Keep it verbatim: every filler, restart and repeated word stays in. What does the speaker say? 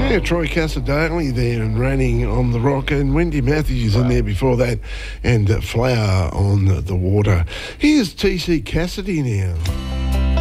Yeah, Troy Casadale there and Raining on the Rock, and Wendy Matthews wow. in there before that, and uh, Flower on the, the Water. Here's T C Cassidy now.